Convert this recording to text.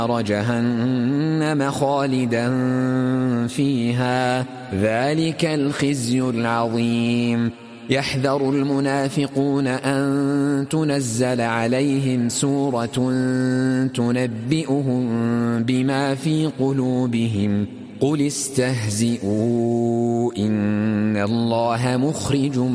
نار جهنم خالدا فيها ذلك الخزي العظيم. يحذر المنافقون أن تنزل عليهم سورة تنبئهم بما في قلوبهم قل استهزئوا إن الله مخرج